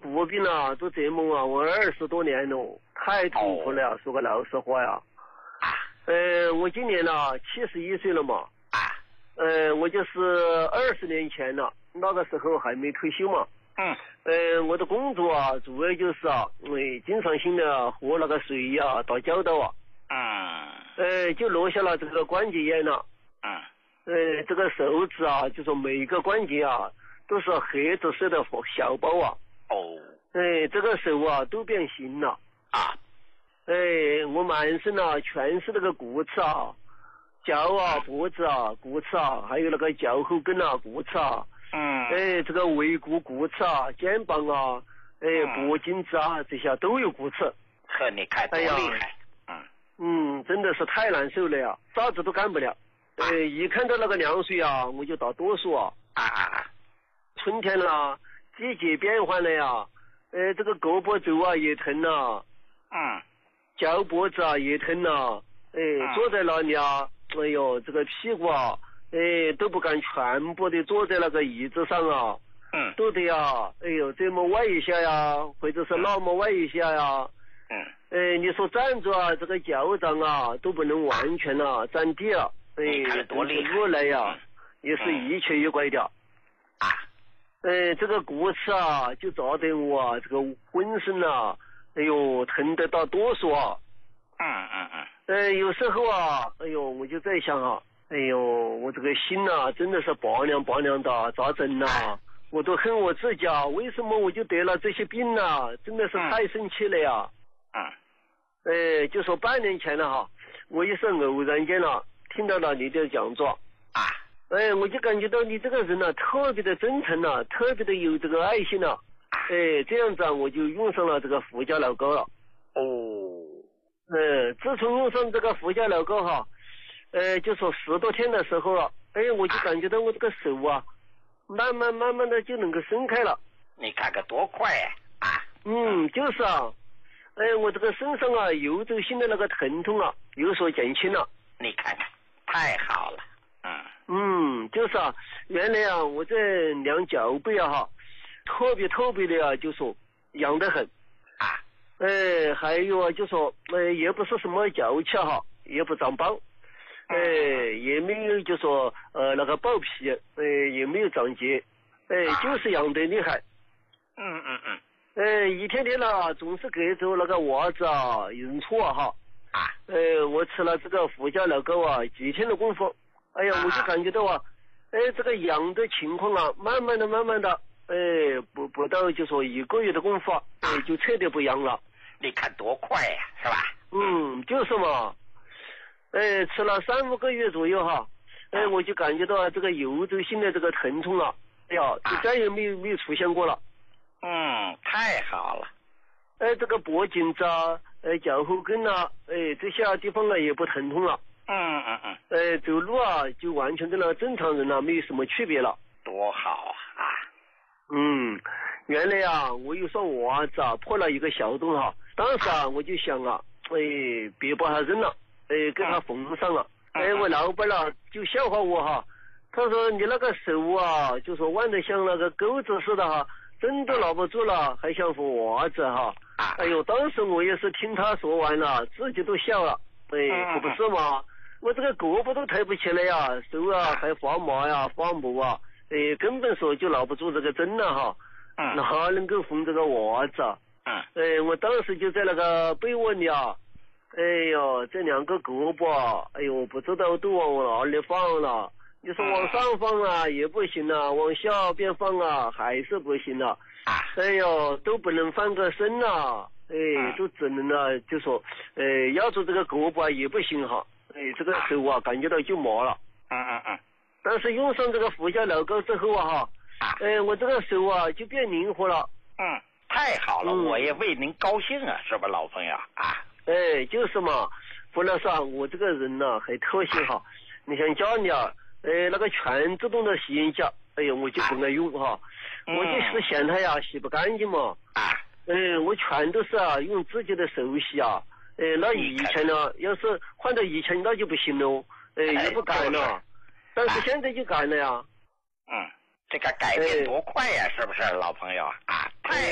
骨病啊，都折磨啊，我20多年了，太痛苦了，说个老实话呀。我今年71岁了嘛。我就是20年前了，那个时候还没退休嘛。我的工作啊，主要就是经常性的喝那个水呀，打交道啊。就落下了这个关节炎了。这个手指啊，就说每个关节啊，都是黑紫色的小包啊。这个手啊都变形了。我满身啊全是那个骨刺啊，脚啊、脖子啊、骨刺啊，还有那个脚后跟啊、骨刺啊。这个尾骨骨刺啊，肩膀啊，脖颈子啊，这些都有骨刺。 呵，你看多厉害。 真的是太难受了呀，啥子都干不了。一看到那个凉水啊，我就打哆嗦啊。春天了，季节变换了呀。这个胳膊肘啊也疼了。脚脖子啊也疼了。坐在那里啊，这个屁股啊，都不敢全部的坐在那个椅子上啊。都得啊，这么歪一下呀，或者是那么歪一下呀。你说站着啊，这个脚掌啊都不能完全站地啊。 多厉害！ 路来呀，也是一瘸一拐的。这个骨刺啊，就砸得我这个浑身啊，疼得到哆嗦啊。有时候啊，我就在想啊，我这个心啊，真的是拔凉拔凉的，咋整啊？我都恨我自己啊，为什么我就得了这些病啊？真的是太生气了呀。就说半年前了哈，我也是偶然间听到了你的讲座。我就感觉到你这个人特别的真诚特别的有这个爱心这样子我就用上了这个福家老膏了。自从用上这个福家老膏就说10多天的时候我就感觉到我这个手啊，慢慢的就能够伸开了。 你看看多快呀！ 就是我这个身上游走性的那个疼痛有所减轻了。 你看看，太好了。 就是原来我这量脚背特别的就说痒得很。还有就说也不是什么脚气也不长斑。也没有就说那个爆皮，也没有长结，就是痒得厉害。一天天总是给着那个娃子认错我吃了这个福家老膏几天的功夫，我就感觉到这个痒的情况慢慢的不到就说1个月的功夫就彻底不痒了。 你看多快呀，是吧？ 就是嘛。吃了3-5个月左右我就感觉到这个游走性的这个疼痛就再也没有出现过了。 太好了。 这个脖颈子脚后跟这些地方也不疼痛了。走路就完全跟正常人没有什么区别了。 多好啊！ 原来我有双袜子破了一个小洞当时我就想别把它扔了，给它缝上了。我老板就笑话我他说你那个手就说弯得像那个钩子似的针都拿不住了，还想缝袜子当时我也是听他说完了，自己都笑了。可不是嘛，我这个胳膊都抬不起来手还发麻发麻根本说就拿不住这个针了哪能够缝这个袜子我当时就在那个被窝里这2个胳膊不知道都往哪里放了。你说往上放也不行了，往下边放还是不行了。都不能翻个身都只能就说压住这个胳膊也不行这个手感觉到就麻了。但是用上这个福家老膏之后我这个手就变灵活了。 太好了，我也为您高兴是吧，老朋友就是嘛，胡老师我这个人还特性你像家里那个全自动的洗衣机我就不爱用我就是嫌它洗不干净嘛我全都是用自己的手洗那以前要是换到以前那就不行了也不敢了，但是现在就敢了呀。 这个改变多快呀，是不是老朋友太好了。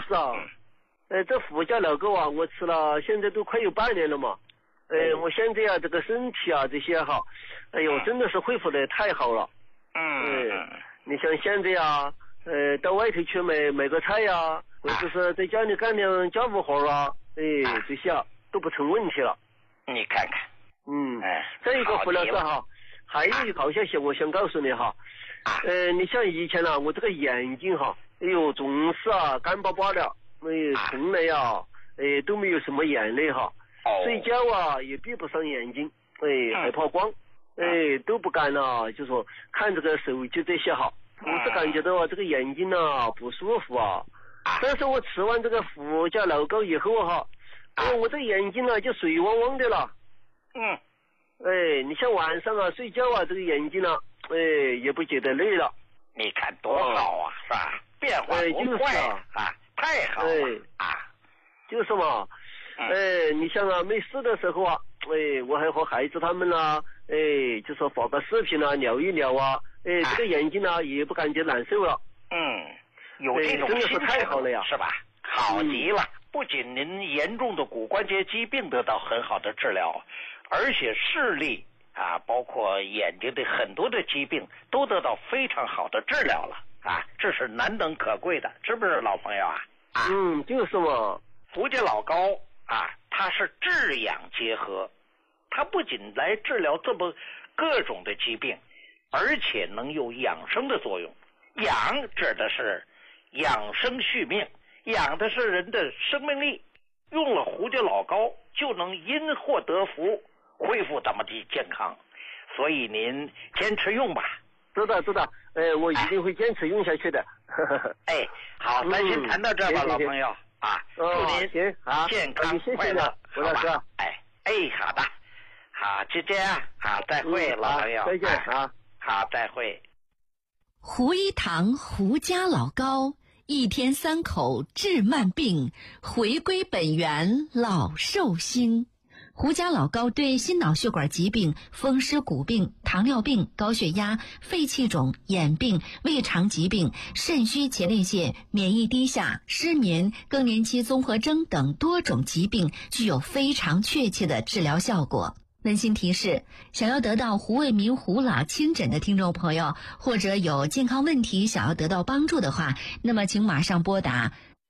就是啊，这胡椒老沟啊，我吃了现在都快有半年了嘛。我现在啊，这个身体啊这些哈，哎呦，真的是恢复的太好了。你像现在啊，到外头去买个菜呀，或者是在家里干点家务活啊，这些啊都不成问题了。 你看看。 再一个胡老师哈，还有一个好消息我想告诉你哈。你像以前啊，我这个眼睛哈，哎呦，总是啊干巴巴的，从来呀，都没有什么眼泪哈。睡觉啊也闭不上眼睛，害怕光，都不敢啊，就说看这个手机这些哈，总是感觉到这个眼睛啊不舒服啊。但是我吃完这个胡椒老膏以后哈，我这眼睛啊就水汪汪的了。你像晚上啊睡觉啊，这个眼睛呢，也不觉得累了。 你看多好啊，是吧？变化多快啊，太好了就是嘛。你像啊没事的时候啊，我还和孩子他们啊，就说发个视频啊，聊一聊啊，这个眼睛啊也不感觉难受了。 有这种真的是太好了呀， 是吧？好极了，不仅您严重的骨关节疾病得到很好的治疗，而且视力啊，包括眼睛的很多的疾病都得到非常好的治疗了啊，这是难能可贵的，是不是老朋友啊？ 就是嘛。 胡椒老膏啊，它是治养结合，它不仅来治疗这么各种的疾病，而且能有养生的作用。养指的是养生续命，养的是人的生命力。用了胡椒老膏就能因祸得福，恢复咱们的健康。所以您坚持用吧。 知道，我一定会坚持用下去的。 好，咱先谈到这吧，老朋友。祝您健康快乐， 好吧？ 好的，好，就这样，好，再会，老朋友， 再见啊， 好，再会。 胡一堂胡家老膏，一天3口治慢病，回归本源老寿星。胡家老膏对心脑血管疾病、风湿骨病、糖尿病、高血压、肺气肿、眼病、胃肠疾病、肾虚前列腺、免疫低下、失眠、更年期综合征等多种疾病具有非常确切的治疗效果。温馨提示，想要得到胡卫民胡老亲诊的听众朋友，或者有健康问题想要得到帮助的话，那么请马上拨打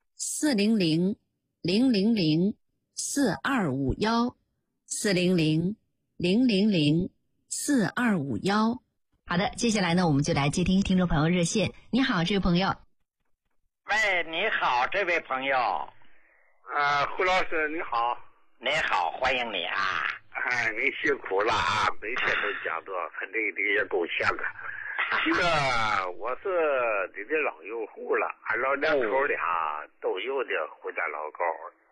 400-000-4251，400-000-4251。好的，接下来呢，我们就来接听听众朋友热线。你好，这位朋友。 喂，你好，这位朋友。 胡老师你好。 你好，欢迎你啊。 你辛苦了啊，每天都讲的很累的也够呛啊。这个我是你的老用户了，俺老两口的都有的胡椒老膏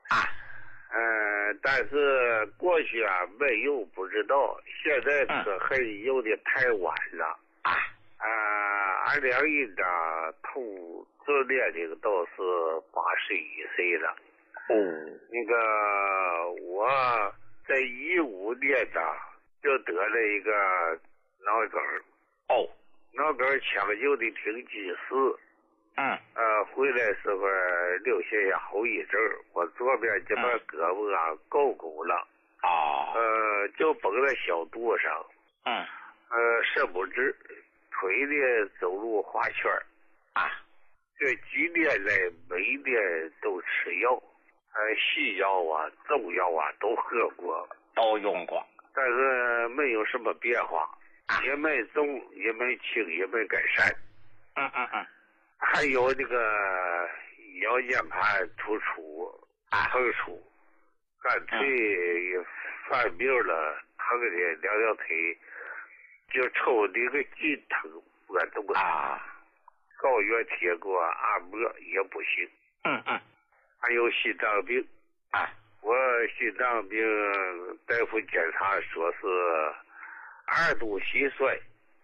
但是过去没有不知道，现在可还有的太晚了俺两人同自恋的都是81岁了。那个我在15年就得了一个脑梗脑梗抢救的挺及时。回来时候留下些后遗症，我左边这边胳膊够鼓了就绷在小肚上伸不直，腿的走路滑圈这几年来每年都吃药，西药中药都喝过， 都用过， 但是没有什么变化也没重也没轻也没改善。还有那个腰间盘突出疼出，干脆犯病了，疼的两条腿就抽那个筋疼不敢动高原贴过按摩也不行。还有心脏病我心脏病大夫检查说是2度心衰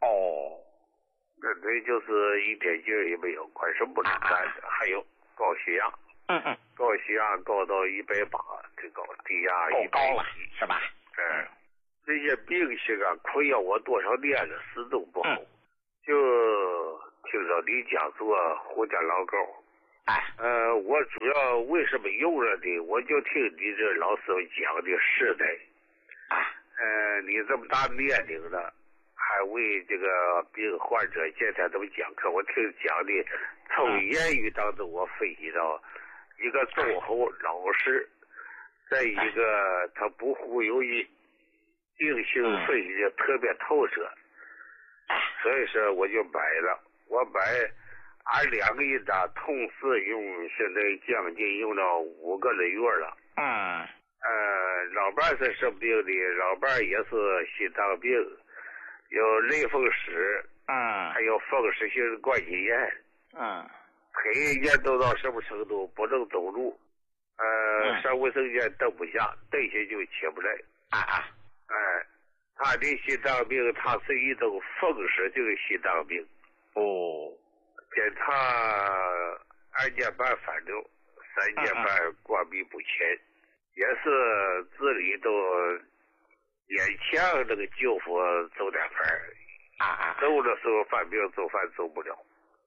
干脆就是一点劲也没有，快什么不能干还有高血压高血压高到180，最高低压170 是吧？ 这些病情困扰我多少年了，始终不好。就听着你讲做胡椒老膏我主要为什么用了呢？我就听你这老师讲的实在。你这么大年龄了，还为这个病患者现在这么讲课，我听讲的，从言语当中我分析到，一个忠厚老实，再一个他不忽悠人，病情分析的特别透彻，所以说我就买了。我买俺2个人的同时用，现在将近用了5个来月了。老伴是什么病的？老伴也是心脏病，有类风湿，还有风湿性关节炎，腿炎都到什么程度？不能走路，上卫生间蹬不下，蹬下就起不来。他的心脏病，他是一种风湿性心脏病。检查2年半反流，3年半关闭不前。也是自己都勉强那个舅父走点饭，走的时候犯病走饭走不了。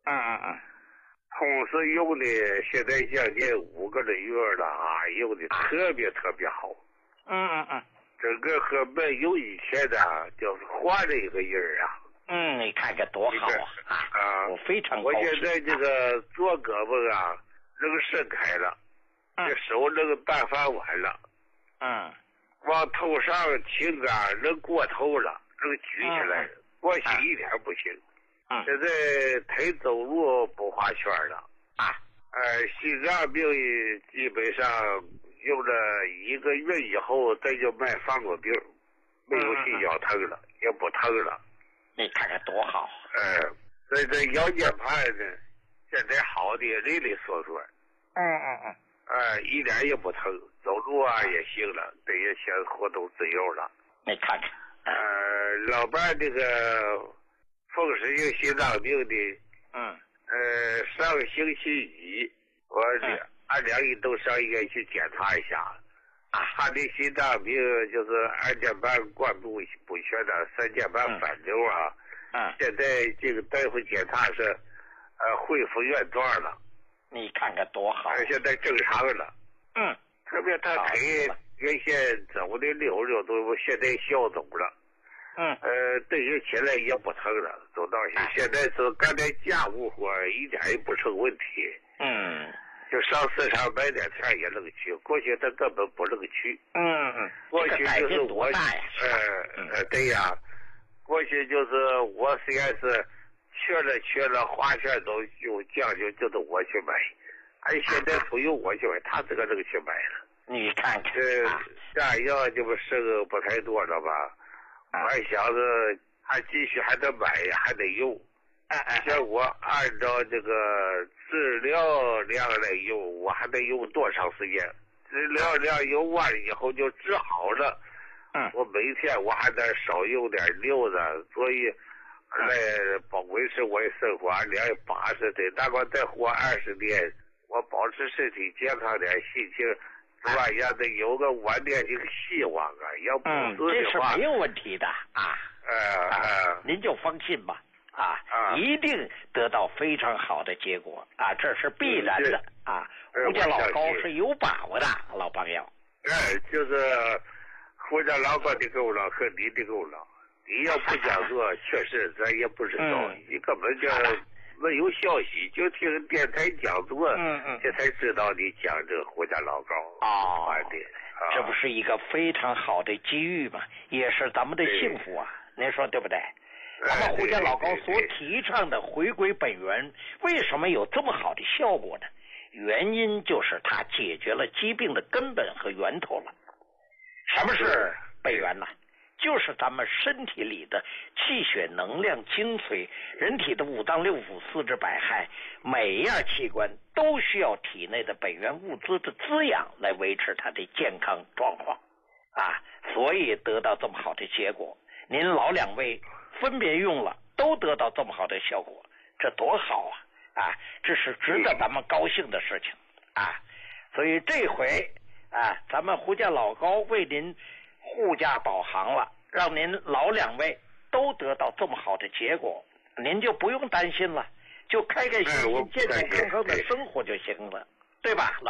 同时用的现在将近5个来月了用的特别特别好。整个和没有以前的就是换了一个人你看看多好我非常高兴。 我现在这个左胳膊能伸开了。这手那个半翻完了，往头上挺杆能过头了，能举起来，过去一点不行。现在腿走路不花圈了。心脏病基本上用了1个月以后，再就卖放过病，没有心绞疼了，也不疼了。 你看看多好。 所以这腰间盘呢，现在好的累累索索。一点也不疼，走路也行了，这也先活动自由了。 你看看， 老伴这个风湿性心脏病的，上个星期1，俺2人都上医院去检查一下，他的心脏病就是2年半关闭不全的，3年半反流现在这个大夫检查是恢复原状了。 你看看多好！ 现在正常了。特别他腿原先走的溜溜都现在消肿了。对于起来也不疼了，走道现在是干点家务活一点也不成问题。就上市场买点菜也能去，过去他根本不能去。过去就是我对呀，过去就是我虽然是缺了花钱都就讲究就是我去买，现在不用我去买，他这个能去买了。 你看看， 这样就不剩个不太多了吧？我还想着还继续还得买还得用。像我按照这个治疗量来用，我还得用多长时间？治疗量用完了以后就治好了。我每天我还得少用点溜子，所以来维持我的生活，280岁，大概再活20年，我保持身体健康点，心情是吧？也得有个晚点这个希望要不是的话， 这是没有问题的您就放心吧一定得到非常好的结果这是必然的胡家老高是有把握的，老朋友。 就是胡家老高的功劳和你的功劳。你要不讲做，确实咱也不知道，你根本就没有消息，就听电台讲座，这才知道你讲这个胡家老高这不是一个非常好的机遇吗？也是咱们的幸福您说对不对？咱们胡家老高所提倡的回归本源，为什么有这么好的效果呢？原因就是它解决了疾病的根本和源头了。什么是本源呢？就是咱们身体里的气血能量精髓，人体的5脏6腑4肢百骸，每一样器官都需要体内的本源物资的滋养来维持它的健康状况所以得到这么好的结果。您老2位分别用了，都得到这么好的效果，这多好这是值得咱们高兴的事情所以这回咱们胡家老高为您护驾导航了，让您老2位都得到这么好的结果，您就不用担心了。 就开开心心、健健康康的生活就行了，对吧？